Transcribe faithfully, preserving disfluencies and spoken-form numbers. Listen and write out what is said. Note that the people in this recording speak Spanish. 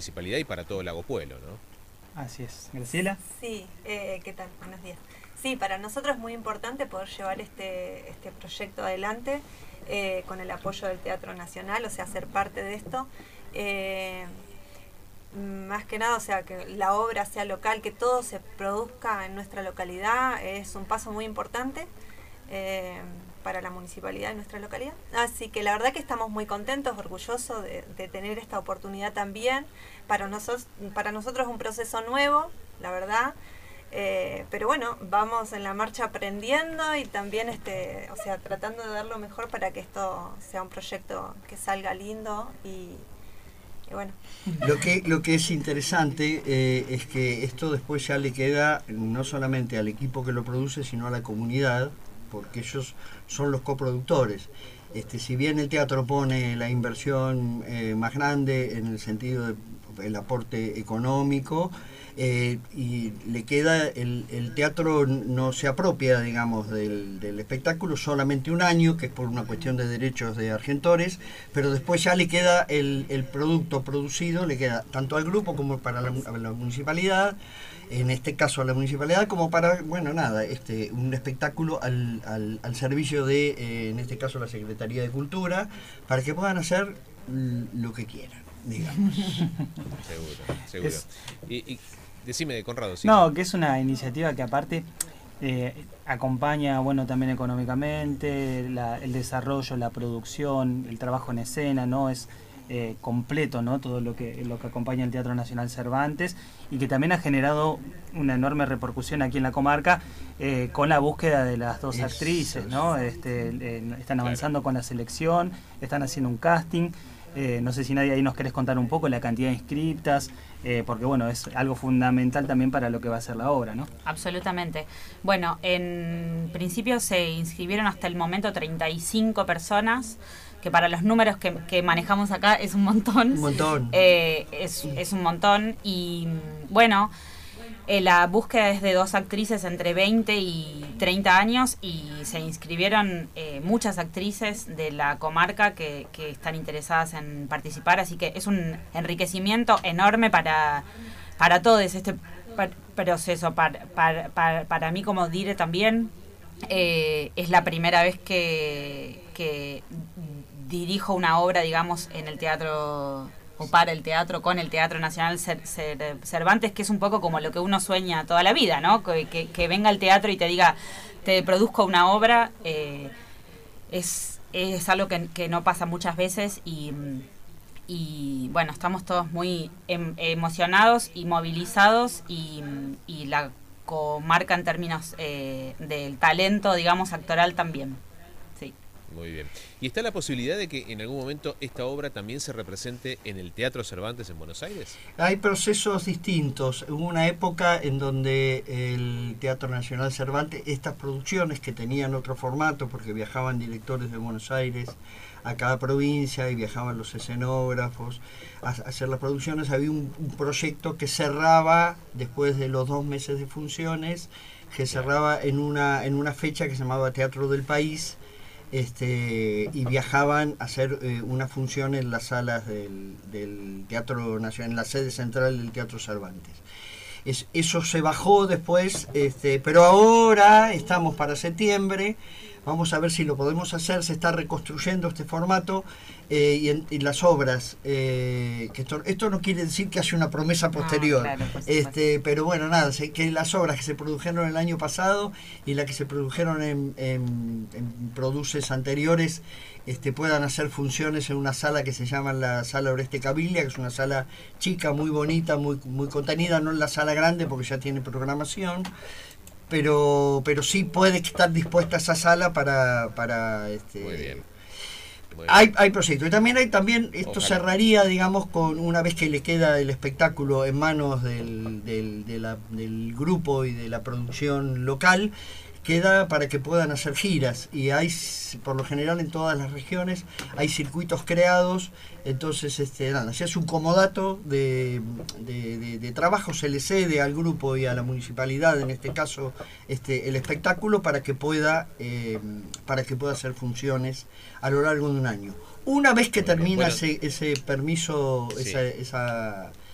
municipalidad y para todo Lago Puelo, ¿no? Así es. Graciela. Sí, eh, ¿qué tal? Buenos días. Sí, para nosotros es muy importante poder llevar este, este proyecto adelante eh, con el apoyo del Teatro Nacional, o sea, ser parte de esto. Eh, más que nada, o sea, que la obra sea local, que todo se produzca en nuestra localidad, es un paso muy importante eh, para la municipalidad de nuestra localidad. Así que la verdad que estamos muy contentos, orgullosos de, de tener esta oportunidad también. Para nosotros, para nosotros es un proceso nuevo, la verdad. Eh, pero bueno, vamos en la marcha aprendiendo y también este, o sea, tratando de dar lo mejor para que esto sea un proyecto que salga lindo y, y bueno. Lo que, lo que es interesante eh, es que esto después ya le queda no solamente al equipo que lo produce, sino a la comunidad, porque ellos son los coproductores. Este, si bien el teatro pone la inversión eh, más grande en el sentido del aporte económico, Eh, y le queda, el, el teatro no se apropia, digamos, del, del espectáculo solamente un año, que es por una cuestión de derechos de Argentores, pero después ya le queda el, el producto producido, le queda tanto al grupo como para la, la municipalidad, en este caso a la municipalidad, como para, bueno, nada, este un espectáculo al, al, al servicio de, eh, en este caso, la Secretaría de Cultura, para que puedan hacer lo que quieran, digamos. Seguro, seguro. Es... Y, y decime, Conrado. Sí. No, que es una iniciativa que aparte eh, acompaña, bueno, también económicamente, la, el desarrollo, la producción, el trabajo en escena, ¿no? Es eh, completo, ¿no? Todo lo que, lo que acompaña el Teatro Nacional Cervantes y que también ha generado una enorme repercusión aquí en la comarca eh, con la búsqueda de las dos actrices, ¿no? Este, eh, están avanzando claro. con la selección, están haciendo un casting. Eh, no sé si nadie ahí nos querés contar un poco la cantidad de inscriptas, eh, porque bueno, es algo fundamental también para lo que va a ser la obra, ¿no? Absolutamente. Bueno, en principio se inscribieron hasta el momento treinta y cinco personas, que para los números que, que manejamos acá es un montón. Un montón. Eh, es, es un montón y bueno... Eh, la búsqueda es de dos actrices entre veinte y treinta años y se inscribieron eh, muchas actrices de la comarca que, que están interesadas en participar, así que es un enriquecimiento enorme para, para todos este proceso. Para, para, para, para mí como dire también eh, es la primera vez que, que dirijo una obra, digamos, en el teatro o para el teatro, con el Teatro Nacional Cervantes, que es un poco como lo que uno sueña toda la vida, ¿no? Que, que, que venga al teatro y te diga, te produzco una obra, eh, es, es algo que, que no pasa muchas veces y, y bueno, estamos todos muy em, emocionados y movilizados y, y la comarca en términos eh, del talento, digamos, actoral también. Muy bien. ¿Y está la posibilidad de que en algún momento esta obra también se represente en el Teatro Cervantes en Buenos Aires? Hay procesos distintos. Hubo una época en donde el Teatro Nacional Cervantes, estas producciones que tenían otro formato, porque viajaban directores de Buenos Aires a cada provincia y viajaban los escenógrafos a hacer las producciones, había un, un proyecto que cerraba después de los dos meses de funciones, que cerraba en una, en una fecha que se llamaba Teatro del País. Este, y viajaban a hacer eh, una función en las salas del, del Teatro Nacional, en la sede central del Teatro Cervantes. Es, eso se bajó después, este, pero ahora estamos para septiembre, vamos a ver si lo podemos hacer, se está reconstruyendo este formato eh, y, en, y las obras, eh, que esto, esto no quiere decir que hace una promesa posterior, ah, claro, este, pero bueno, nada, sé que las obras que se produjeron el año pasado y las que se produjeron en, en, en produces anteriores este, puedan hacer funciones en una sala que se llama la Sala Oreste Cabilia, que es una sala chica, muy bonita, muy, muy contenida, no en la sala grande porque ya tiene programación. Pero, pero sí puede estar dispuesta esa sala para... para este, Muy bien. Muy bien. Hay, hay proyectos. Y también hay también esto Ojalá. cerraría, digamos, con una vez que le queda el espectáculo en manos del, del, de la, del grupo y de la producción local, queda para que puedan hacer giras. Y hay, por lo general, en todas las regiones, hay circuitos creados. Entonces, este, nada, se hace un comodato de, de, de, de trabajo, se le cede al grupo y a la municipalidad, en este caso, este, el espectáculo para que pueda, eh, para que pueda hacer funciones a lo largo de un año. Una vez que termina bueno, ese, ese permiso, sí. esa, esa